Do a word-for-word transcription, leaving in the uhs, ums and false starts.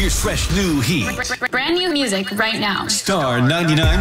Here's fresh new heat. Brand new music right now. Star ninety-nine